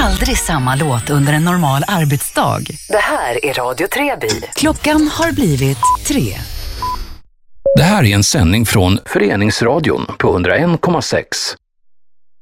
aldrig samma låt under en normal arbetsdag. Det här är Radio Treby. Klockan har blivit 3. Det här är en sändning från Föreningsradion på 101,6.